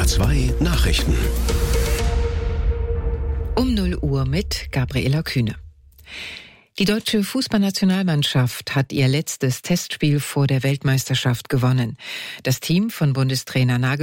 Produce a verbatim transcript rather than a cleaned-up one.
zwei Nachrichten. Um null Uhr mit Gabriela Kühne. Die deutsche Fußballnationalmannschaft hat ihr letztes Testspiel vor der Weltmeisterschaft gewonnen. Das Team von Bundestrainer Nagelsmann